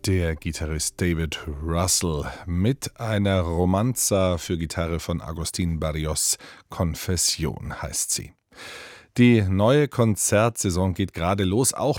der Gitarrist David Russell mit einer Romanza für Gitarre von Agustín Barrios. Confession heißt sie. Die neue Konzertsaison geht gerade los. Auch